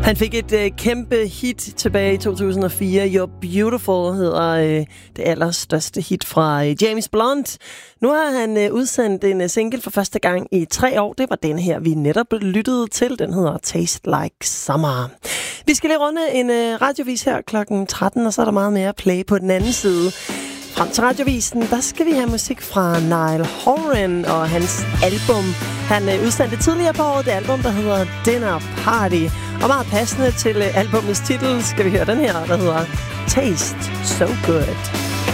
Han fik et kæmpe hit tilbage i 2004. You're Beautiful hedder det allerstørste hit fra James Blunt. Nu har han udsendt en single for første gang i 3 år. Det var den her, vi netop lyttede til. Den hedder Taste Like Summer. Vi skal lige runde en radiovis her klokken 13, og så er der meget mere at play på den anden side. Frem til radiovisen, der skal vi have musik fra Niall Horan og hans album. Han udsendte tidligere på året det album, der hedder Dinner Party. Og meget passende til albumets titel skal vi høre den her, der hedder Taste So Good.